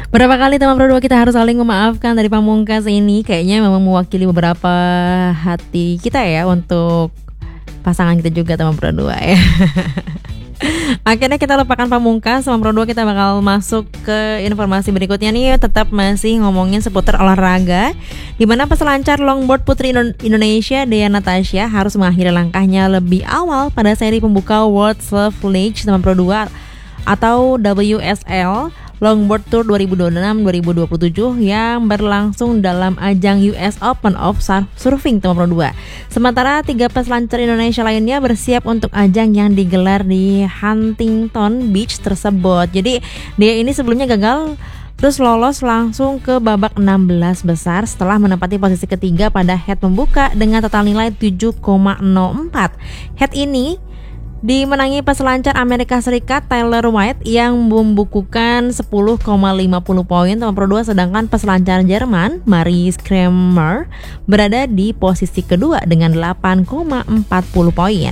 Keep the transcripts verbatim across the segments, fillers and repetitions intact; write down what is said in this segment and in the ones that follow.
Berapa kali teman Pro dua kita harus saling memaafkan dari Pamungkas ini kayaknya memang mewakili beberapa hati kita ya untuk pasangan kita juga teman Pro dua ya. Akhirnya kita lupakan Pamungkas, teman Pro dua kita bakal masuk ke informasi berikutnya nih. Tetap masih ngomongin seputar olahraga, di mana peselancar longboard putri Indonesia Dea Natasha harus mengakhiri langkahnya lebih awal pada seri pembuka World Surf League teman Pro dua atau W S L Longboard Tour dua ribu dua puluh enam dua ribu dua puluh tujuh yang berlangsung dalam ajang U S Open of Surfing teman Pro dua. Sementara tiga peselancar Indonesia lainnya bersiap untuk ajang yang digelar di Huntington Beach tersebut. Jadi dia ini sebelumnya gagal terus lolos langsung ke babak enam belas besar setelah menempati posisi ketiga pada head pembuka dengan total nilai tujuh koma nol empat. Head ini dimenangi peselancar Amerika Serikat Tyler White yang membukukan sepuluh koma lima nol poin teman Pro dua, sedangkan peselancar Jerman Marie Kramer berada di posisi kedua dengan delapan koma empat nol poin.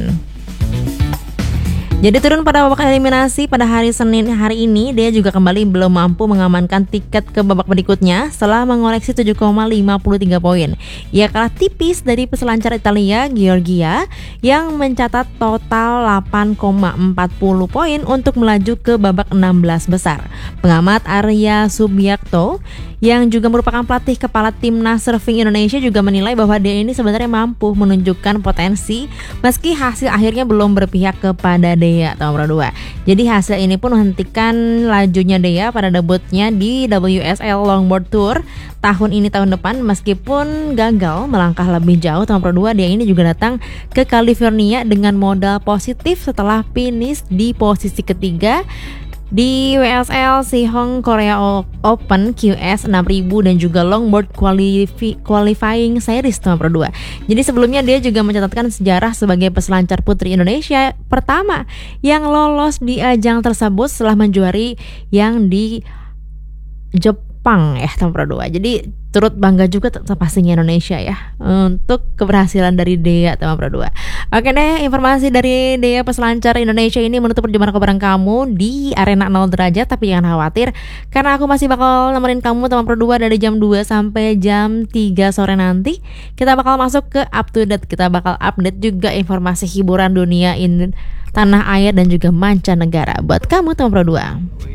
Jadi turun pada babak eliminasi pada hari Senin hari ini, dia juga kembali belum mampu mengamankan tiket ke babak berikutnya setelah mengoleksi tujuh koma lima tiga poin. Ia kalah tipis dari peselancar Italia Giorgia yang mencatat total delapan koma empat nol poin untuk melaju ke babak enam belas besar. Pengamat Arya Subiakto yang juga merupakan pelatih kepala timnas surfing Indonesia juga menilai bahwa dia ini sebenarnya mampu menunjukkan potensi meski hasil akhirnya belum berpihak kepada Dea teman Pro dua. Jadi hasil ini pun menghentikan lajunya Dea pada debutnya di W S L Longboard Tour tahun ini tahun depan. Meskipun gagal melangkah lebih jauh teman Pro dua, dia ini juga datang ke California dengan modal positif setelah finish di posisi ketiga di W S L Sihong Korea Open Q S enam ribu dan juga Longboard Qualifi- Qualifying Series teman Pro dua. Jadi sebelumnya dia juga mencatatkan sejarah sebagai peselancar putri Indonesia pertama yang lolos di ajang tersebut setelah menjuari yang di Jepang ya teman Pro dua. Jadi turut bangga juga pastinya Indonesia ya untuk keberhasilan dari Dea teman Pro dua. Oke deh, informasi dari Dea peselancar Indonesia ini menutup perjumpaan kobaran kamu di arena nol derajat. Tapi jangan khawatir, karena aku masih bakal nemenin kamu teman Pro dua dari jam dua sampai jam tiga sore nanti. Kita bakal masuk ke up to date, kita bakal update juga informasi hiburan dunia in tanah air dan juga mancanegara buat kamu teman Pro dua.